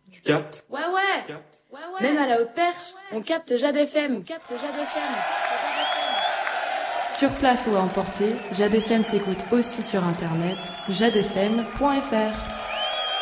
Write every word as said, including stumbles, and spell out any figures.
Tu captes? Ouais, ouais. Tu captes? Ouais, ouais. Même à la haute perche, on capte Jade F M. On capte Jade F M. Sur place ou à emporter, Jade F M s'écoute aussi sur internet, jadefm point f r.